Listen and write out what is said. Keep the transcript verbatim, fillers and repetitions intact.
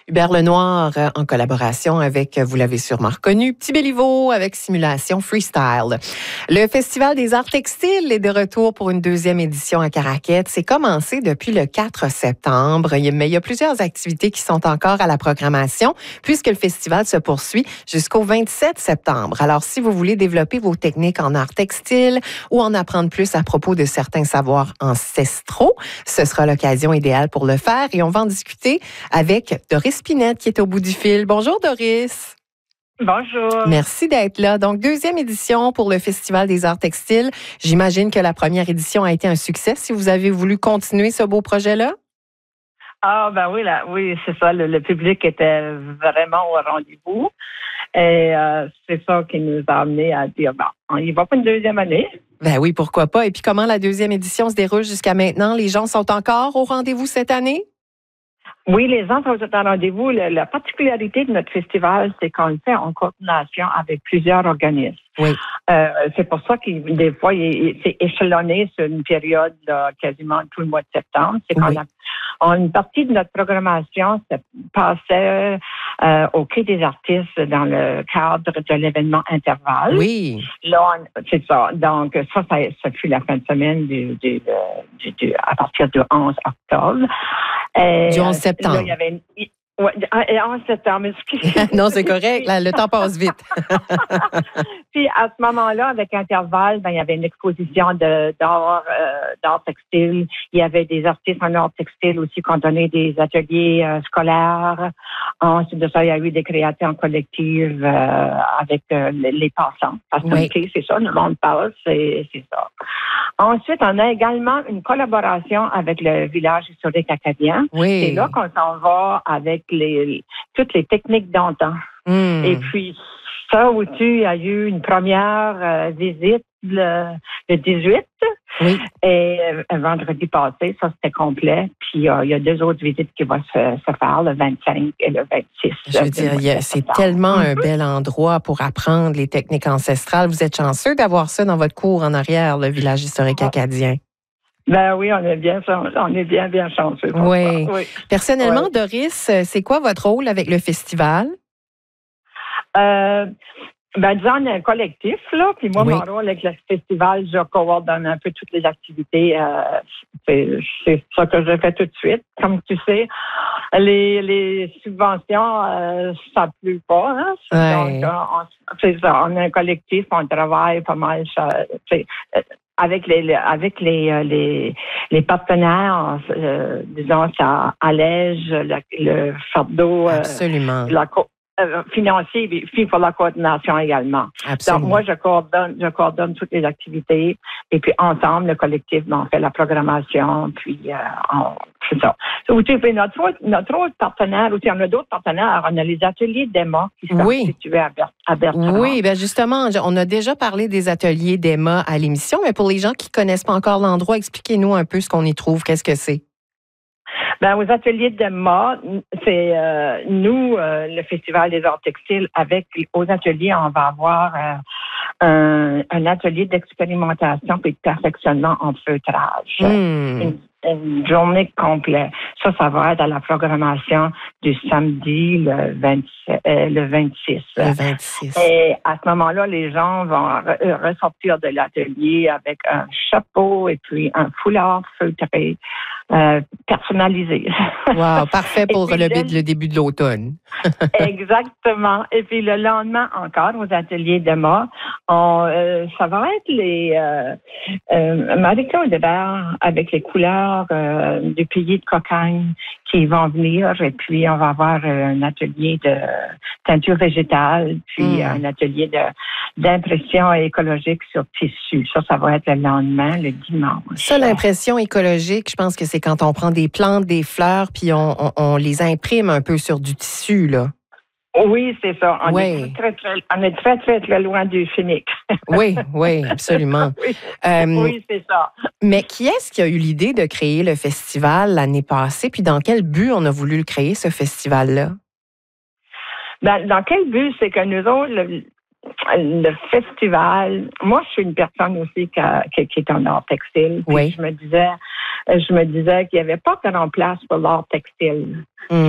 Hubert Lenoir, euh, en collaboration avec, vous l'avez sûrement reconnu, Petit Béliveau avec Simulation Freestyle. Le Festival des arts textiles est de retour pour une deuxième édition à Caraquette. C'est commencé depuis le quatre septembre, mais il y a plusieurs activités qui sont encore à la programmation puisque le festival se poursuit jusqu'au vingt-sept septembre. Alors, si vous voulez développer vos techniques en art textile ou en apprendre plus à propos de certains savoirs ancestraux, ce sera l'occasion idéale pour le faire et on va en discuter avec Doris Pinette qui est au bout du fil. Bonjour Doris. Bonjour. Merci d'être là. Donc, deuxième édition pour le Festival des arts textiles. J'imagine que la première édition a été un succès. Si vous avez voulu continuer ce beau projet-là? Ah, ben oui, là, oui, c'est ça. Le, le public était vraiment au rendez-vous. Et euh, c'est ça qui nous a amené à dire, bon, on y va pour une deuxième année. Ben oui, pourquoi pas. Et puis, comment la deuxième édition se déroule jusqu'à maintenant? Les gens sont encore au rendez-vous cette année? Oui, les gens sont au rendez-vous. La, la particularité de notre festival, c'est qu'on le fait en coordination avec plusieurs organismes. Oui. Euh, c'est pour ça que des fois, il, c'est échelonné sur une période là, quasiment tout le mois de septembre. C'est qu'on oui. a on, une partie de notre programmation se passait euh, au Quai des artistes dans le cadre de l'événement Intervalle. Oui. Là, on, c'est ça. Donc, ça, ça, ça fut la fin de semaine du, du, du, du, à partir du onze octobre. Et, du onze septembre. Là, il y avait une, ouais, et onze septembre, excusez. Non, c'est correct. Là, le temps passe vite. Puis, à ce moment-là, avec Intervalle, ben, il y avait une exposition de, d'art, euh, d'art textile. Il y avait des artistes en art textile aussi qui ont donné des ateliers euh, scolaires. Ensuite de ça, il y a eu des créations collectives euh, avec euh, les, les passants. Parce que oui. okay, c'est ça, le monde passe, c'est, c'est ça. Ensuite, on a également une collaboration avec le village historique acadien. Oui. C'est là qu'on s'en va avec les, toutes les techniques d'antan. Mm. Et puis, ça aussi, il y a eu une première euh, visite le, le dix-huit. Oui. Et euh, vendredi passé, ça c'était complet. Puis euh, il y a deux autres visites qui vont se, se faire, le vingt-cinq et le vingt-six. Je veux dire, y a, c'est tellement mm-hmm. un bel endroit pour apprendre les techniques ancestrales. Vous êtes chanceux d'avoir ça dans votre cour en arrière, le village historique ah. acadien. Ben oui, on est bien, on est bien, bien chanceux. Oui. oui. Personnellement, oui. Doris, c'est quoi votre rôle avec le festival? Euh, ben, disons, on est un collectif, là. Puis moi, oui. mon rôle avec le festival, je coordonne un peu toutes les activités. Euh, c'est, c'est ça que je fais tout de suite. Comme tu sais, les, les subventions, euh, ça ne pleut pas. Hein? Ouais. Donc, on, c'est ça. On est un collectif, on travaille pas mal. C'est, avec les, avec les, les, les partenaires, euh, disons, ça allège le, le fardeau. Absolument. Euh, la co- Euh, financier, mais puis pour la coordination également. Absolument. Donc, moi, je coordonne, je coordonne toutes les activités et puis ensemble, le collectif, ben, on fait la programmation, puis euh, on, c'est ça. Puis notre autre, notre autre partenaire, aussi, on a d'autres partenaires, on a les ateliers d'Emma qui sont oui. situés à, Ber- à Bertrand. Oui, bien justement, on a déjà parlé des ateliers d'Emma à l'émission, mais pour les gens qui ne connaissent pas encore l'endroit, expliquez-nous un peu ce qu'on y trouve, qu'est-ce que c'est? Ben, aux ateliers d'Emma, c'est euh, nous, euh, le Festival des arts textiles, avec aux ateliers, on va avoir euh, un, un atelier d'expérimentation et de perfectionnement en feutrage. Mmh. Une, une journée complète. Ça, ça va être à la programmation du samedi le, vingt-sept, euh, le vingt-six. Le vingt-six. Et à ce moment-là, les gens vont re- ressortir de l'atelier avec un chapeau et puis un foulard feutré. Euh, personnalisé. Wow, parfait pour le, le, le début de l'automne. Exactement. Et puis le lendemain encore aux ateliers d'Emma, on, euh, ça va être les euh, euh, Marie-Claude Hébert avec les couleurs euh, du pays de Cocagne qui vont venir. Et puis on va avoir un atelier de teinture végétale, puis mm. un atelier de d'impression écologique sur tissu. Ça, ça va être le lendemain, le dimanche. Ça, l'impression écologique, je pense que c'est quand on prend des plantes, des fleurs, puis on, on, on les imprime un peu sur du tissu, là. Oui, c'est ça. On, oui. est très, très, on est très, très, très loin du Phoenix. oui, oui, absolument. oui, euh, oui, c'est ça. Mais qui est-ce qui a eu l'idée de créer le festival l'année passée, puis dans quel but on a voulu le créer, ce festival-là? Dans, dans quel but? C'est que nous autres, le, le festival, moi, je suis une personne aussi qui, a, qui, qui est en art textile. Puis oui. je me disais, je me disais qu'il n'y avait pas grand place pour l'art textile. Mm.